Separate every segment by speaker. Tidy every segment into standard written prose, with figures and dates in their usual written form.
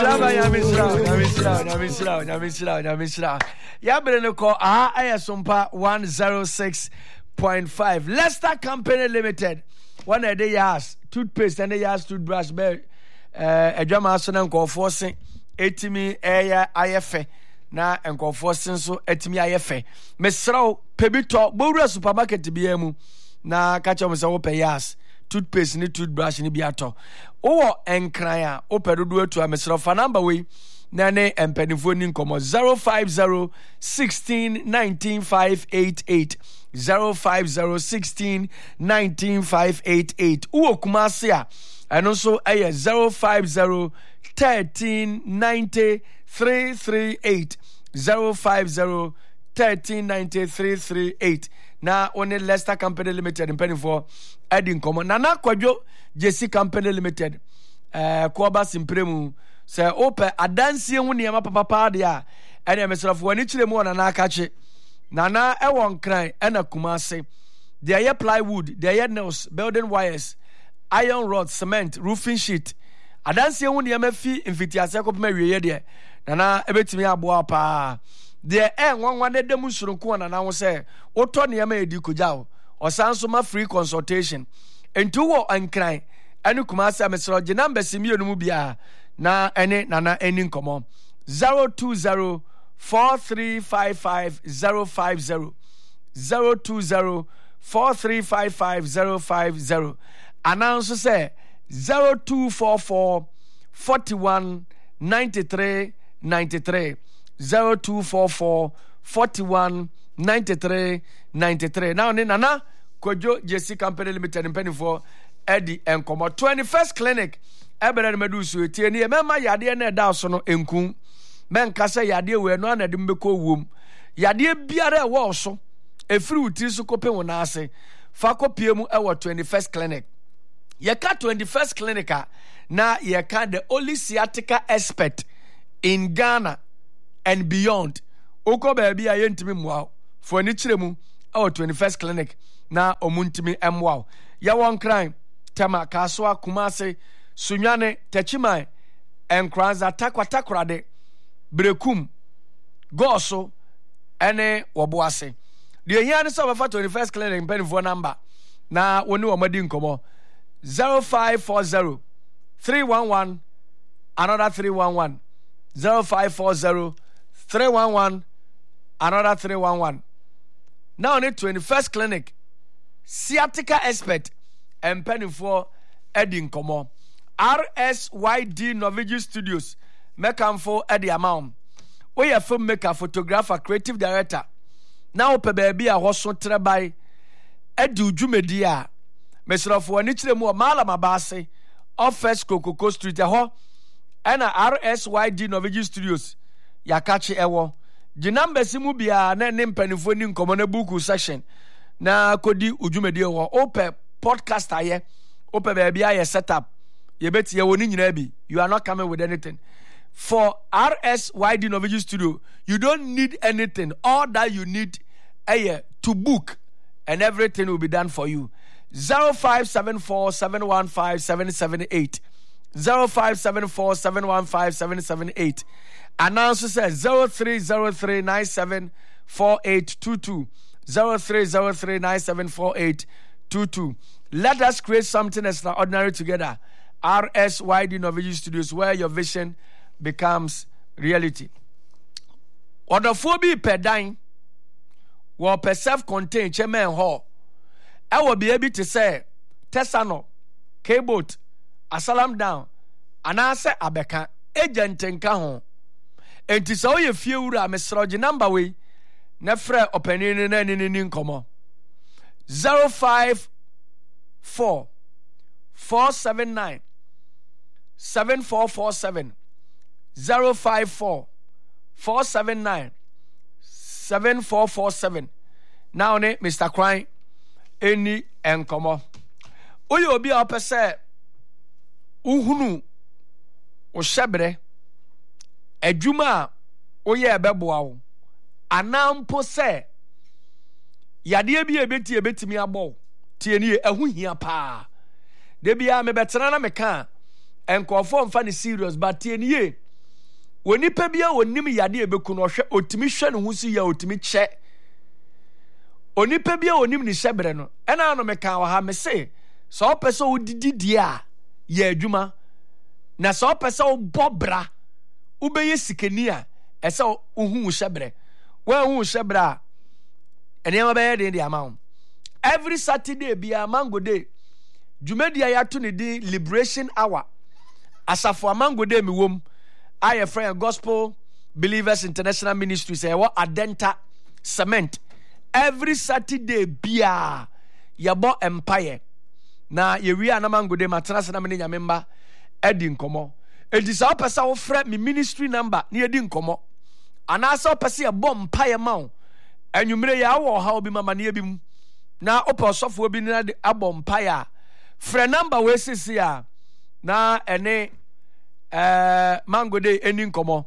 Speaker 1: 106.5 Leicester Company Limited. One a day has toothpaste and they has toothbrush. A drama son and forcing 80 air IFA. Na enkofosin so etimi ayefe mesraw pebito bowura supermarket biamu na kacha mo se wo payas toothpaste ni toothbrush ni biato wo enkran a wo pedodo atu a mesraw fa number we na ne empanifo ni nkomo 05016195588 05016195588 wo kumase a eno so eye 05013903338 05013903338 na one Leicester Company Limited impending for Edin Common Nana Kwadwo JC Company Limited Koba Simpremu se ope adansie hu ne ma papa dia ene mesrafo wani kire mu na akache nana ewon kran ena kumase de aye plywood de aye nails building wires iron rod cement roofing sheet adansie hu ne ma fi mfitiase ko pema wiye de nana ebetimi aboa pa de nwanwa ne dem surunku na ho se oto ne ma edi kogyawo osanso ma free consultation enti wo ankran ene kumase amesro je number simienu mu bia na ene nana eni nkomo 02043555050 02043555050 announce say 0244419393 0244419393 now ne nana Kwadwo JC Company Limited impending for Eddie Enkomo 21st clinic ebere medu so etie ne mema yade na da so no enku men kasa yade we no na de mbeko wom yade biara e wo so efiri utiri so kope wona ase fa kopie mu e wo 21st clinic ye ka 21st clinic na ye ka the only sciatica expert in Ghana and beyond oko ba bia ye ntimi mwa fo ni kiremu e wo 21st clinic na omuntimi emwa ya won crime tema kaswa kumase Sunyane Techimai Enkranza Takwatakrade Brekum Goso Ene Wabuase. The year is over 21st clinic penny for number. Na woni wamadi nkomo 0540 311 another 311 0540 311 another 311. Now on the 21st clinic sciatica expert and penny for Edin Komo RSYD Novigi Studios Mekamfo Eddie Amount. We are filmmaker, photographer, creative director. Now pe baby a hoso trebai Edu Jumedia. Mesrafo ani kire mu mala mabase Office Kokoko Street ho. Ena RSYD Novigi Studios yakache ewo. Jinambe simu bia na ne mpanifo ni nkomo na buku session. Na kodi Ujumedia ho. Ope podcast aye. Ope baby aye setup. You bet you are not coming with anything. For RSYD Novigi Studio, you don't need anything. All that you need to book, and everything will be done for you. 0574-715-778. 0574-715-778. Announcer says 0303-974822. 0303-974822. Let us create something extraordinary together. RSYD Novigi Studios, where your vision becomes reality. Odofobi pedine will per self-contained chairman hall. I will be able to say Tesano, K-boat, Asalam down, and I say Abeka, agent and Kahon. And to so you few Mr. number way, Nefre opening in any income. 054 479 7447 054 479 7447. Now ne Mr. Crime any enkomo. Oye obi a pese uhunu o shebre adwuma oye ebeboa wo anampo se yade bi ebetimi abo tie ni ehu hia pa de bia me betena na meka enkofo mfa ne serious but tie ni Wonipa bia wonim yade ebeku no hwe otimi hwe ne ho si ya otimi che. Onipa bia wonim ni hyebere no. Ena no meka wa ha me se so opese odidi die a ye adwuma. Na so opese obobra ubeye sikani a ese ohu hyebere. Wa hu hyebere a enema be ye de ama. Every Saturday bia Mango Day Jumedia ya to ne di Liberation Hour. Asafo Mango Day mi wom. I friend Gospel Believers International Ministry say what Adenta Cement. Every Saturday bia yabo empire. Na yewi ana Mango Day matana se na me nyamemba edi nkomo. Edi sa opesa wo frɛ me ministry number na edi nkomo. Ana sa opesa ye bom empire ma wo. Anwumre ya wo ha obi mama na ebi mu. Na opa sofo obi na de abom empire. Frɛ number we sisi a na ene Mango Day ending komo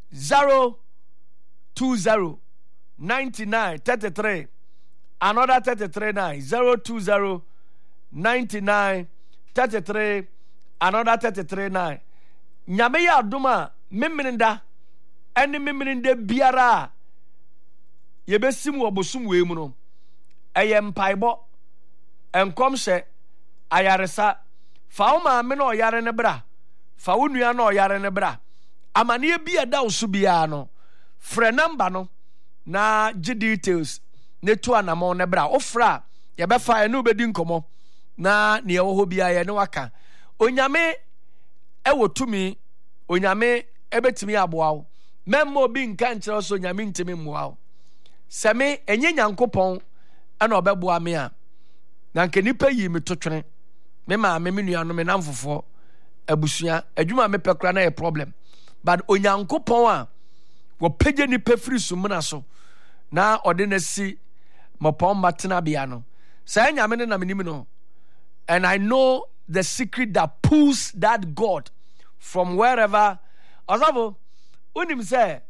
Speaker 1: 020 99 33 another 33 9 020 99 33 another 33 9 nyame ya adoma memmenenda ene memmenenda biara yebesim obosum we mu no eye mpaibo enkom hye ayaresa fauma me no yare ne bra fa wo nua na oyare ne bra amane bia da wo so bia no frɛ number no na gi details ne to anamo ne bra ofra ye be fa ene obedi nkomo na ne ye wo ho bia ye ne waka onyame ewotumi onyame ebetimi aboa wo memmo bi nka nkyerɛ so onyame ntimi mmoa wo sɛ me enye nyankopɔn ana obɛboa me a na nke nipa yi me totwene me ma me nua no me namfofo abusia adwuma me pekra na ye problem but onyankopon a wo pege ni pefiri sumuna so na ode na si mopon matena bia no say nyame ne na menim no and I know the secret that pulls that God from wherever osavo unim say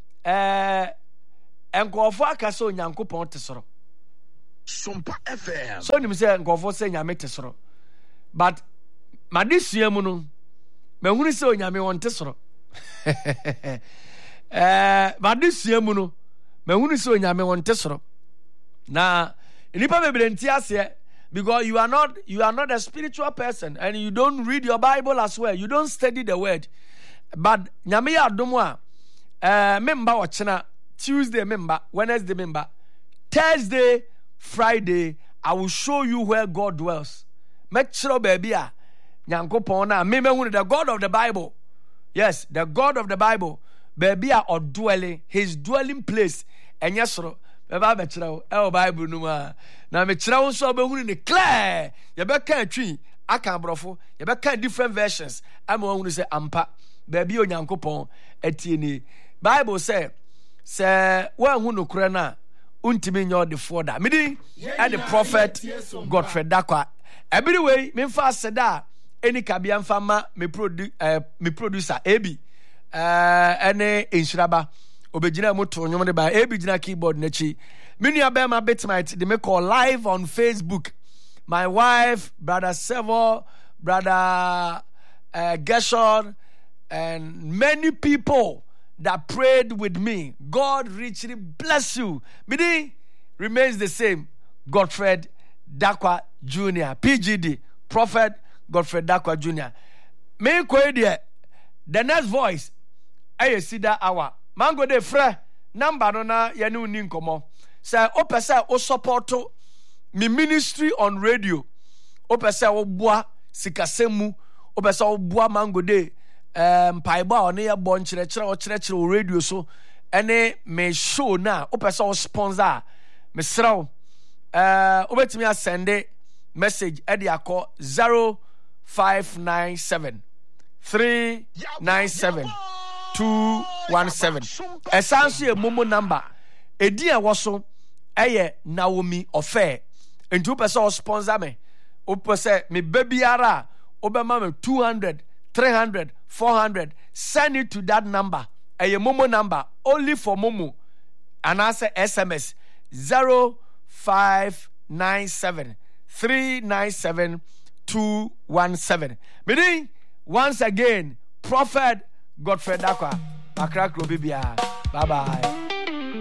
Speaker 1: enkofo akase onyankopon te soro
Speaker 2: Sumpa FM
Speaker 1: so unim say enkofo say nyame te soro but madisua mu no mahunu se onyame wonte soro madisua mu no mahunu se onyame wonte soro na nipa bebrenti ase because you are not a spiritual person and you don't read your Bible as well, you don't study the word, but nyame ya adomo a memba ochena Tuesday memba, Wednesday memba, Thursday, Friday I will show you where God dwells. Make sure baby a nyankopon na me hu the God of the Bible. Yes, the God of the Bible. Baby a dwelling, his dwelling place. Enye soro. Beba be kire o Bible no ma. Na me kire wo so be hu ni clear. Ye be kan twi aka brofo. Ye be kan different versions. Am wo hu say ampa. Baby o nyankopon etie ni. Bible say wo hu no kure na untimi nyo de foda. Me di and the prophet Godfrey Dakwa. Everyway, me fa seda any kabia mfama me producer Abi ene insuraba obegina moto nyom de ba Abi gina keyboard na chi me nua be ma bitmite de me call live on Facebook. My wife, brother Sevo, brother Gershon, and many people that prayed with me. God richly bless you. Me remains the same. Godfrey Dakwa Jr. PGD, Prophet Godfrey Dakwa Jr. Me ko de the next voice I see that hour. Mango de frɛ number no na ye ne uni nkomo. Say o pese o support me ministry on radio. O pese o boa sikasemu, o pese o boa Mango de mpaiba o ne ye bo nkyerɛkyerɛ o radio so ene me show na o pese o sponsor me sraw obetimi asende message edi akọ 0597 397 217 esanso ye momo number edi e woso eye Naomi Ofe enti opese o sponsor me opese me babyara obema me 200 300 400 send it to that number eye momo number only for momo and answer SMS 0597 397 217. Meaning, once again, Prophet Godfrey Dakwa. akra kro bibia bye bye